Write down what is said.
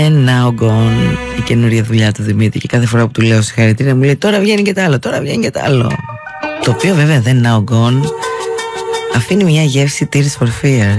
Now Gone, η καινούρια δουλειά του Δημήτρη. Και κάθε φορά που του λέω συγχαρητήρια μου λέει τώρα βγαίνει και τα άλλο, τώρα βγαίνει και τα άλλο. Το οποίο βέβαια δεν Now Gone αφήνει μια γεύση Tears for Fears.